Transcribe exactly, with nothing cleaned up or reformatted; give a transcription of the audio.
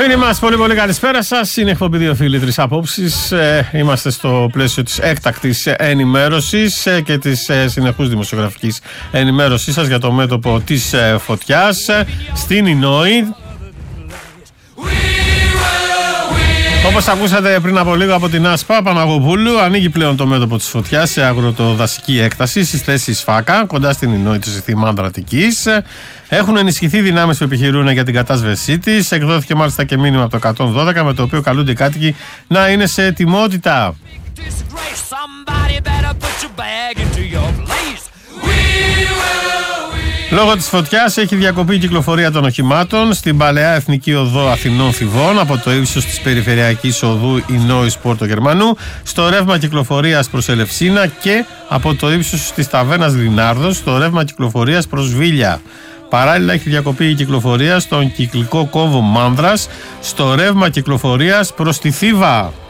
Μήνυμα, πολύ πολύ καλησπέρα σας. Είναι εκπομπή δύο φίλοι, τρεις απόψεις. Ε, είμαστε στο πλαίσιο της έκτακτης ενημέρωσης ε, και της ε, συνεχούς δημοσιογραφικής ενημέρωσής σας για το μέτωπο της ε, φωτιάς ε, στην Ινόη. Όπως ακούσατε πριν από λίγο από την Άσπα Παναγοπούλου, ανοίγει πλέον το μέτωπο της φωτιάς σε αγροτοδασική έκταση στις θέσεις Φάκα, κοντά στην Ινόη της Θυμάνδρα Αττικής. Έχουν ενισχυθεί δυνάμεις που επιχειρούν για την κατάσβεσή της. Εκδόθηκε μάλιστα και μήνυμα από το εκατόν δώδεκα με το οποίο καλούνται οι κάτοικοι να είναι σε ετοιμότητα. Λόγω της φωτιάς έχει διακοπεί η κυκλοφορία των οχημάτων στην παλαιά Εθνική Οδό Αθηνών Θηβών από το ύψος της περιφερειακής οδού Ινόης Πόρτο Γερμανού στο ρεύμα κυκλοφορίας προς Ελευσίνα και από το ύψος της Ταβέρνας Λινάρδος στο ρεύμα κυκλοφορίας προς Βίλια. Παράλληλα έχει διακοπεί η κυκλοφορία στον κυκλικό κόμβο Μάνδρας στο ρεύμα κυκλοφορίας προς τη Θήβα.